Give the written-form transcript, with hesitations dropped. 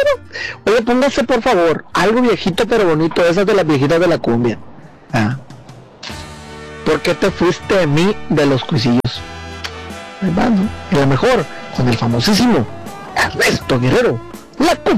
Oye, póngase por favor algo viejito pero bonito, esas de las viejitas de la cumbia. ¿Por qué te fuiste de mí de los cuisillos? Ahí va, ¿no? Y la mejor, con el famosísimo Ernesto Guerrero, la cumbia.